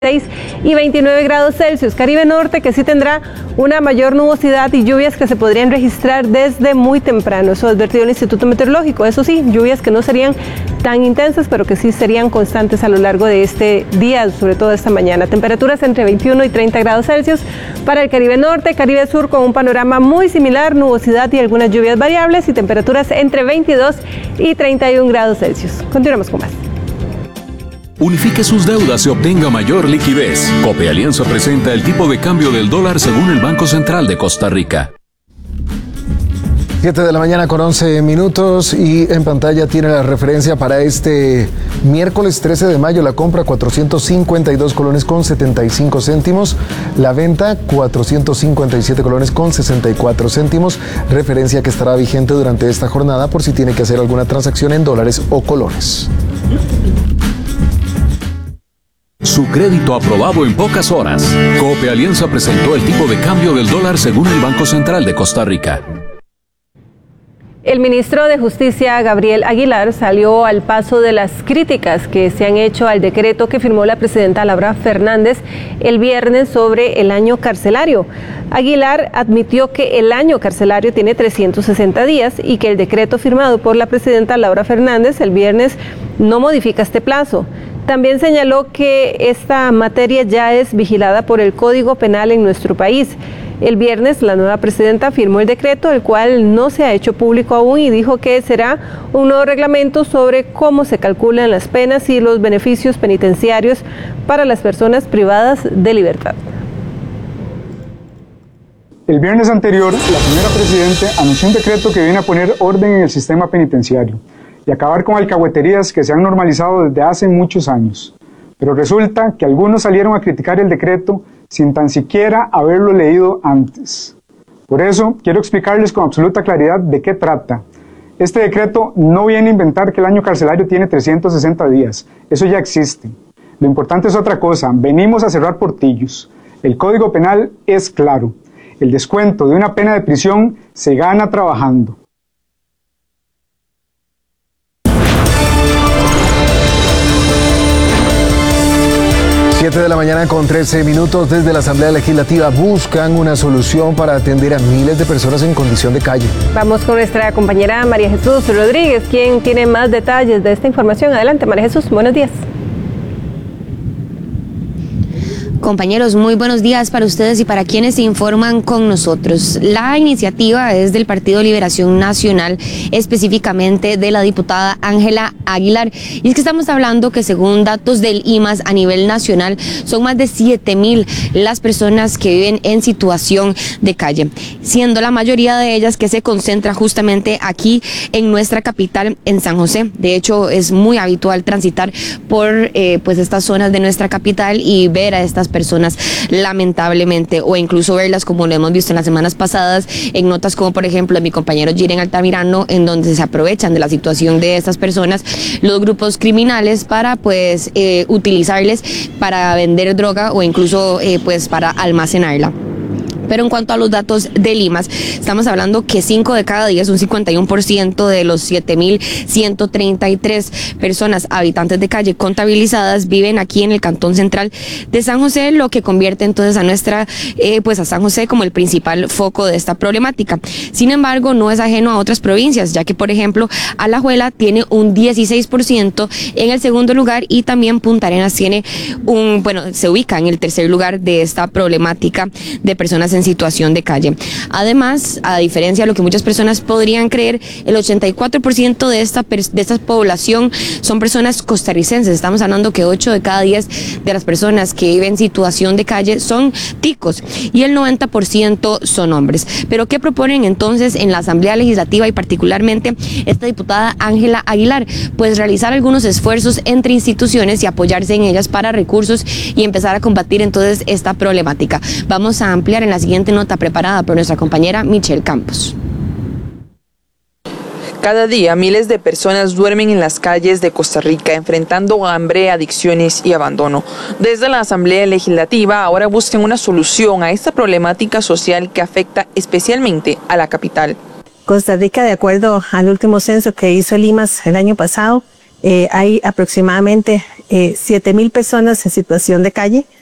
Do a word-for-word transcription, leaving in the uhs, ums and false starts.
y veintinueve grados Celsius. Caribe Norte, que sí tendrá una mayor nubosidad y lluvias que se podrían registrar desde muy temprano. Eso advertido el Instituto Meteorológico. Eso sí, lluvias que no serían tan intensas, pero que sí serían constantes a lo largo de este día, sobre todo esta mañana. Temperaturas entre veintiuno y treinta grados Celsius para el Caribe Norte, Caribe Sur con un panorama muy similar, nubosidad y algunas lluvias variables y temperaturas entre veintidós y treinta y un grados Celsius. Continuamos con más. Unifique sus deudas y obtenga mayor liquidez. Cope Alianza presenta el tipo de cambio del dólar según el Banco Central de Costa Rica. siete de la mañana con once minutos y en pantalla tiene la referencia para este miércoles trece de mayo. La compra cuatrocientos cincuenta y dos colones con setenta y cinco céntimos. La venta cuatrocientos cincuenta y siete colones con sesenta y cuatro céntimos. Referencia que estará vigente durante esta jornada por si tiene que hacer alguna transacción en dólares o colores. Su crédito aprobado en pocas horas. Cope Alianza presentó el tipo de cambio del dólar según el Banco Central de Costa Rica. El ministro de Justicia, Gabriel Aguilar, salió al paso de las críticas que se han hecho al decreto que firmó la presidenta Laura Fernández el viernes sobre el año carcelario. Aguilar admitió que el año carcelario tiene trescientos sesenta días y que el decreto firmado por la presidenta Laura Fernández el viernes no modifica este plazo. También señaló que esta materia ya es vigilada por el Código Penal en nuestro país. El viernes la nueva presidenta firmó el decreto, el cual no se ha hecho público aún, y dijo que será un nuevo reglamento sobre cómo se calculan las penas y los beneficios penitenciarios para las personas privadas de libertad. El viernes anterior, la señora presidenta anunció un decreto que viene a poner orden en el sistema penitenciario y acabar con alcahueterías que se han normalizado desde hace muchos años. Pero resulta que algunos salieron a criticar el decreto sin tan siquiera haberlo leído antes. Por eso, quiero explicarles con absoluta claridad de qué trata. Este decreto no viene a inventar que el año carcelario tiene trescientos sesenta días. Eso ya existe. Lo importante es otra cosa. Venimos a cerrar portillos. El Código Penal es claro. El descuento de una pena de prisión se gana trabajando. siete de la mañana con trece minutos. Desde la Asamblea Legislativa buscan una solución para atender a miles de personas en condición de calle. Vamos con nuestra compañera María Jesús Rodríguez, quien tiene más detalles de esta información. Adelante, María Jesús, buenos días. Compañeros, muy buenos días para ustedes y para quienes se informan con nosotros. La iniciativa es del Partido Liberación Nacional, específicamente de la diputada Ángela Aguilar. Y es que estamos hablando que según datos del I M A S a nivel nacional, son más de siete mil las personas que viven en situación de calle, siendo la mayoría de ellas que se concentra justamente aquí en nuestra capital, en San José. De hecho, es muy habitual transitar por eh, pues estas zonas de nuestra capital y ver a estas personas lamentablemente, o incluso verlas como lo hemos visto en las semanas pasadas en notas como por ejemplo de mi compañero Jiren Altamirano, en donde se aprovechan de la situación de estas personas los grupos criminales para pues eh, utilizarles para vender droga o incluso eh, pues para almacenarla. Pero en cuanto a los datos del I M A S, estamos hablando que cinco de cada diez, un cincuenta y uno por ciento de los siete mil ciento treinta y tres personas habitantes de calle contabilizadas viven aquí en el Cantón Central de San José, lo que convierte entonces a nuestra, eh, pues a San José como el principal foco de esta problemática. Sin embargo, no es ajeno a otras provincias, ya que por ejemplo Alajuela tiene un dieciséis por ciento en el segundo lugar y también Punta Arenas tiene un, bueno, se ubica en el tercer lugar de esta problemática de personas en situación de calle. Además, a diferencia de lo que muchas personas podrían creer, el ochenta y cuatro por ciento de esta, de esta población son personas costarricenses. Estamos hablando que ocho de cada diez de las personas que viven en situación de calle son ticos y el noventa por ciento son hombres. Pero ¿qué proponen entonces en la Asamblea Legislativa y particularmente esta diputada Ángela Aguilar? Pues realizar algunos esfuerzos entre instituciones y apoyarse en ellas para recursos y empezar a combatir entonces esta problemática. Vamos a ampliar en la siguiente nota preparada por nuestra compañera Michelle Campos. Cada día miles de personas duermen en las calles de Costa Rica enfrentando hambre, adicciones y abandono. Desde la Asamblea Legislativa ahora buscan una solución a esta problemática social que afecta especialmente a la capital. Costa Rica, de acuerdo al último censo que hizo el I M A S el año pasado, Eh, hay aproximadamente eh, siete mil personas en situación de calle,